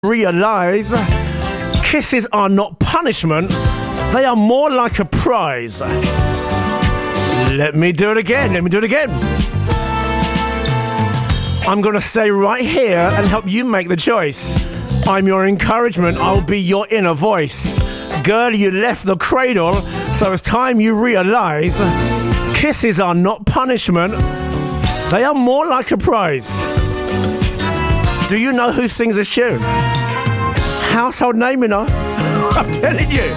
Realise kisses are not punishment, they are more like a prize. Let me do it again. I'm going to stay right here and help you make the choice. I'm your encouragement, I'll be your inner voice. Girl, you left the cradle, so it's time you realise kisses are not punishment, they are more like a prize. Do you know who sings this tune? Household name, you know. I'm telling you.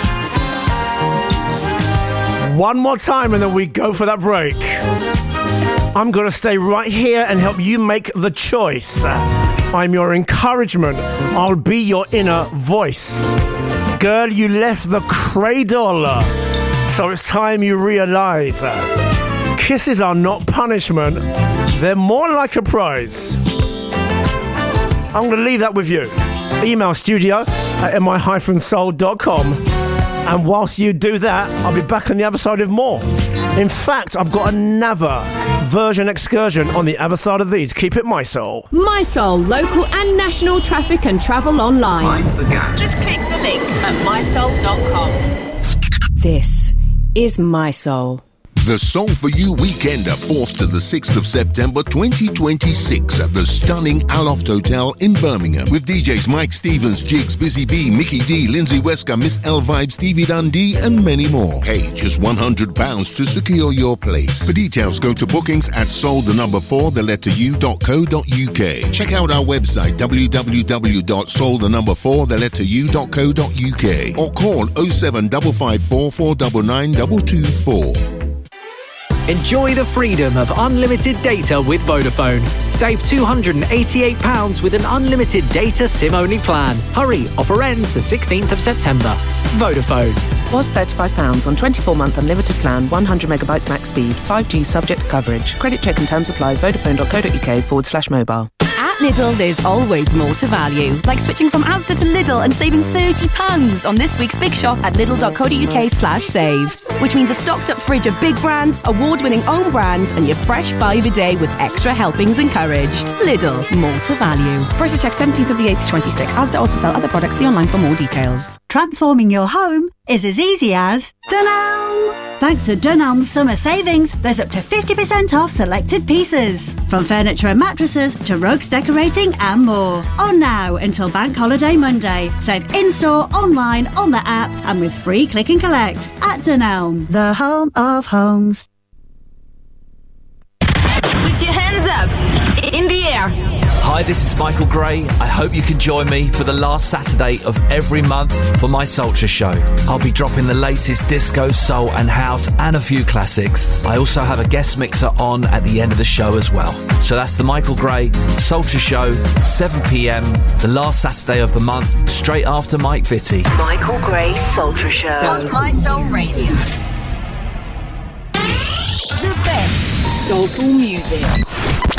One more time and then we go for that break. I'm going to stay right here and help you make the choice. I'm your encouragement. I'll be your inner voice. Girl, you left the cradle, so it's time you realise kisses are not punishment, they're more like a prize. I'm going to leave that with you. Email studio@mi-soul.com. And whilst you do that, I'll be back on the other side with more. In fact, I've got another version excursion on the other side of these. Keep it My Soul. My Soul, local and national traffic and travel online. Find the gap. Just click the link at mysoul.com. This is My Soul. The Soul For You Weekender, 4th to the 6th of September 2026 at the stunning Aloft Hotel in Birmingham with DJs Mike Stevens, Jigs, Busy B, Mickey D, Lindsay Wesker, Miss L Vibe, Stevie Dundee and many more. Pay just £100 to secure your place. For details, go to bookings at soul4u.co.uk. Check out our website www.soul4u.co.uk or call 07554 499 224. Enjoy the freedom of unlimited data with Vodafone. Save £288 with an unlimited data SIM-only plan. Hurry, offer ends the 16th of September. Vodafone. Was £35 on 24-month unlimited plan, 100 megabytes max speed, 5G subject to coverage. Credit check and terms apply. Vodafone.co.uk/mobile. At Lidl, there's always more to value, like switching from Asda to Lidl and saving £30 on this week's Big Shop at lidl.co.uk/save, which means a stocked-up fridge of big brands, award-winning own brands, and your fresh 5 a day with extra helpings encouraged. Lidl, more to value. Prices check 17th of the 8th to 26th. Asda also sell other products. See online for more details. Transforming your home is as easy as Dunelm. Thanks to Dunelm's summer savings, there's up to 50% off selected pieces. From furniture and mattresses to rugs, decorating and more. On now until Bank Holiday Monday. Save in-store, online, on the app and with free click and collect at Dunelm, the home of homes. Put your hands up in the air. Hi, this is Michael Gray. I hope you can join me for the last Saturday of every month for my Sultra show. I'll be dropping the latest disco, soul and house and a few classics. I also have a guest mixer on at the end of the show as well. So that's the Michael Gray Sultra show, 7 p.m, the last Saturday of the month, straight after Mike Vitti. Michael Gray Sultra Show on My Soul Radio. The best soulful music.